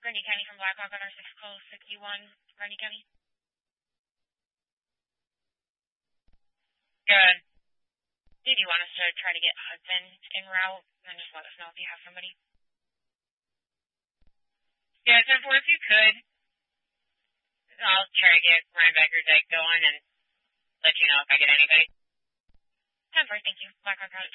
Grundy County from Blackhawk on our 6 call 61, Grundy County. Good. Did you want us to try to get Hudson en route? And then just let us know if you have somebody. Yeah, 10-4 if you could. I'll try to get Ryan Becker's egg going and let you know if I get anybody. 10-4, thank you. Blackhawk Route